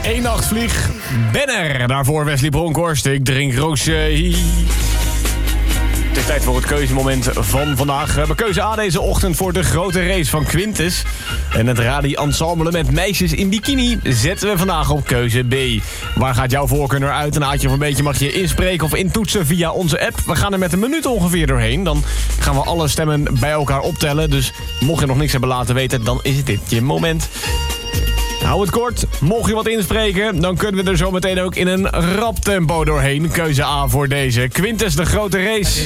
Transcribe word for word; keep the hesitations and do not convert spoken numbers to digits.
Eén nacht vlieg. Benner. Daarvoor Wesley Bronkhorst. Ik drink rosé. Het is tijd voor het keuzemoment van vandaag. We hebben keuze A deze ochtend voor de grote race van Quintus. En het radi-ensemble met meisjes in bikini zetten we vandaag op keuze B. Waar gaat jouw voorkeur naar uit? Een aatje of een beetje mag je inspreken of intoetsen via onze app. We gaan er met een minuut ongeveer doorheen. Dan gaan we alle stemmen bij elkaar optellen. Dus mocht je nog niks hebben laten weten, dan is het dit je moment. Hou het kort. Mocht je wat inspreken, dan kunnen we er zo meteen ook in een rap tempo doorheen. Keuze A voor deze. Quintus, de grote race.